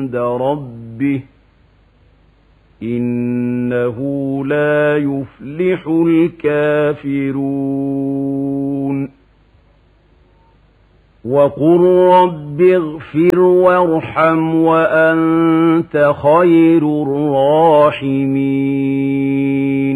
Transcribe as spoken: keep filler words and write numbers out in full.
عند ربه إنه لا يفلح الكافرون وقل رب اغفر وارحم وأنت خير الراحمين